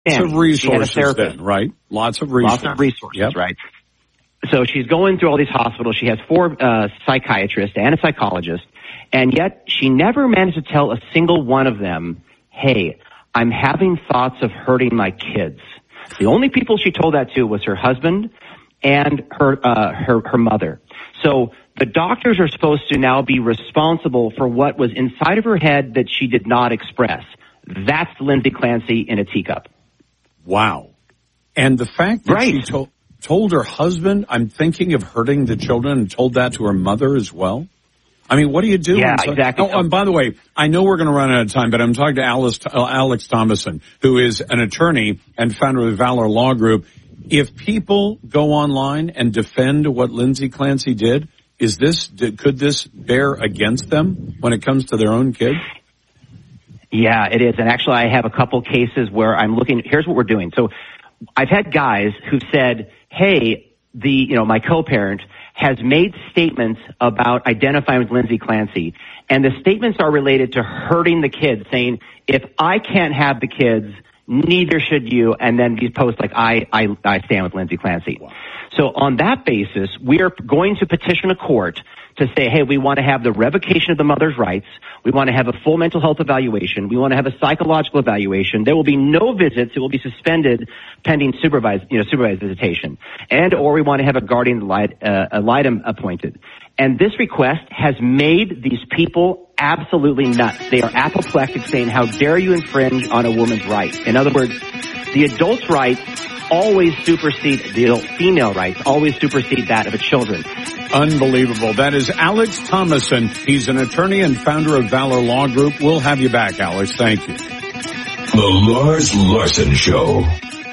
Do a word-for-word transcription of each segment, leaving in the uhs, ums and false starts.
Lots of resources then, right? Lots of resources. Lots of resources, yep. right? So she's going through all these hospitals. She has four uh, psychiatrists and a psychologist, and yet she never managed to tell a single one of them, hey, I'm having thoughts of hurting my kids. The only people she told that to was her husband and her uh, her, her mother. So the doctors are supposed to now be responsible for what was inside of her head that she did not express. That's Lindsay Clancy in a teacup. Wow. And the fact that right. she told, told her husband, I'm thinking of hurting the children, and told that to her mother as well? I mean, what do you do? Yeah, so, exactly. Oh, and by the way, I know we're going to run out of time, but I'm talking to Alice, uh, Alex Thomason, who is an attorney and founder of the Valor Law Group. If people go online and defend what Lindsay Clancy did, is this, could this bear against them when it comes to their own kid? Yeah, it is. And actually, I have a couple cases where I'm looking, here's what we're doing. So I've had guys who said, hey, the, you know, my co-parent has made statements about identifying with Lindsay Clancy. And the statements are related to hurting the kids, saying, if I can't have the kids, neither should you. And then these posts like, I, I, I stand with Lindsay Clancy. Wow. So on that basis, we are going to petition a court to say, hey, we want to have the revocation of the mother's rights. We want to have a full mental health evaluation. We want to have a psychological evaluation. There will be no visits. It will be suspended pending supervised, you know, supervised visitation. And or we want to have a guardian ad litem appointed. And this request has made these people absolutely nuts. They are apoplectic, saying, how dare you infringe on a woman's rights? In other words, the adult's rights always supersede, the adult female rights always supersede that of a children. Unbelievable. That is Alex Thomason. He's an attorney and founder of Valor Law Group. We'll have you back, Alex. Thank you. The Lars Larson Show.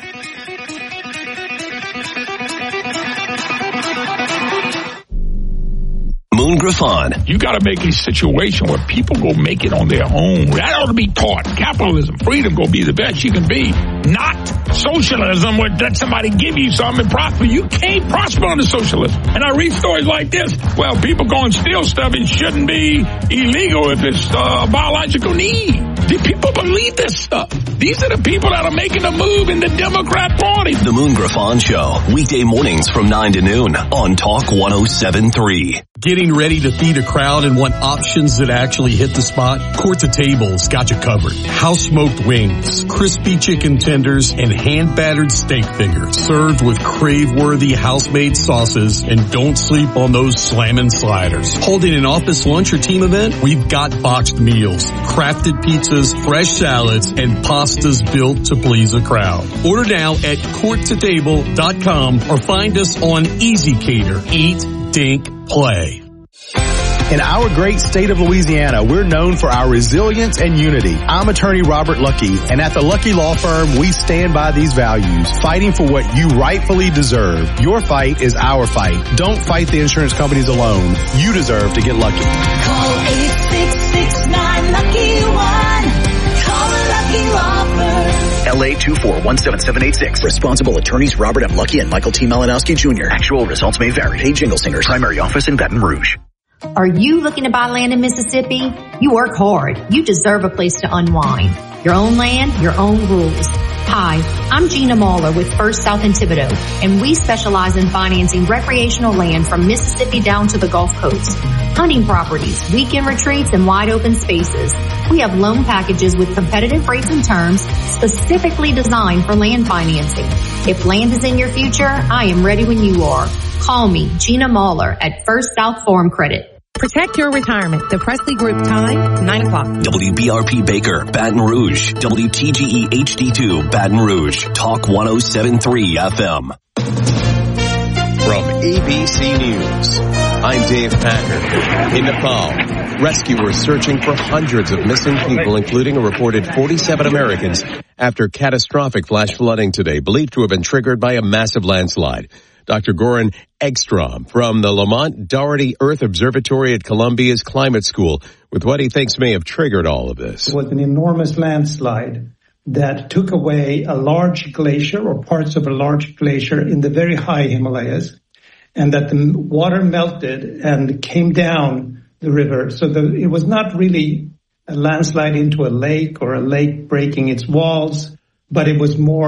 Moon Griffon. You got to make a situation where people go make it on their own. That ought to be taught. Capitalism, freedom, go be the best you can be. Not socialism where let somebody give you something and prosper. You can't prosper under socialism. And I read stories like this. Well, people go and steal stuff. It shouldn't be illegal if it's uh, a biological need. Do people believe this stuff? These are the people that are making the move in the Democrat Party. The Moon Griffon Show. Weekday mornings from nine to noon on Talk one oh seven point three. Getting ready to feed a crowd and want options that actually hit the spot? Court to Table's got you covered. House smoked wings, crispy chicken tenders, and hand-battered steak fingers. Served with crave-worthy house-made sauces, and don't sleep on those slammin' sliders. Holding an office lunch or team event? We've got boxed meals, crafted pizzas, fresh salads, and pastas built to please a crowd. Order now at court to table dot com or find us on Easy Cater. Eat, Dink, Play. In our great state of Louisiana, we're known for our resilience and unity. I'm attorney Robert Lucky, and at the Lucky Law Firm, we stand by these values, fighting for what you rightfully deserve. Your fight is our fight. Don't fight the insurance companies alone. You deserve to get lucky. Call eight six six nine lucky one. Call the Lucky Law Firm. L A two four one seven seven eight six. Responsible attorneys Robert M. Lucky and Michael T. Malinowski Junior Actual results may vary. Paid Jingle Singers. Primary office in Baton Rouge. Are you looking to buy land in Mississippi? You work hard. You deserve a place to unwind. Your own land, your own rules. Hi, I'm Gina Mahler with First South in Thibodaux, and we specialize in financing recreational land from Mississippi down to the Gulf Coast. Hunting properties, weekend retreats, and wide open spaces. We have loan packages with competitive rates and terms specifically designed for land financing. If land is in your future, I am ready when you are. Call me, Gina Mahler, at First South Farm Credit. Protect your retirement. The Presley Group time, nine o'clock. W B R P Baker, Baton Rouge. W T G E H D two, Baton Rouge. Talk one oh seven point three F M. From A B C News, I'm Dave Packer. In Nepal, rescuers searching for hundreds of missing people, including a reported forty-seven Americans, after catastrophic flash flooding today, believed to have been triggered by a massive landslide. Doctor Goran Ekstrom from the Lamont Doherty Earth Observatory at Columbia's Climate School with what he thinks may have triggered all of this. It was an enormous landslide that took away a large glacier or parts of a large glacier in the very high Himalayas, and that the water melted and came down the river. So the, it was not really a landslide into a lake or a lake breaking its walls. but it was more